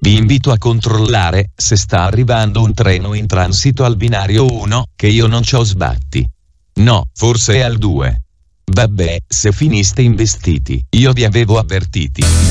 Vi invito a controllare se sta arrivando un treno in transito al binario 1, che io non c'ho sbatti. No, forse è al 2. Vabbè, se finiste investiti, io vi avevo avvertiti.